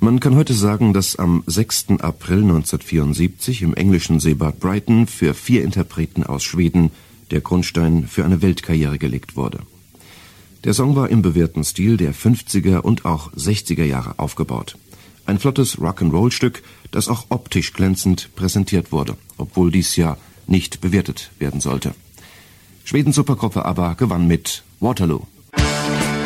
Man kann heute sagen, dass am 6. April 1974 im englischen Seebad Brighton für 4 Interpreten aus Schweden der Grundstein für eine Weltkarriere gelegt wurde. Der Song war im bewährten Stil der 50er und auch 60er Jahre aufgebaut. Ein flottes Rock'n'Roll-Stück, das auch optisch glänzend präsentiert wurde, obwohl dies ja nicht bewertet werden sollte. Schwedens Supergruppe ABBA gewann mit Waterloo.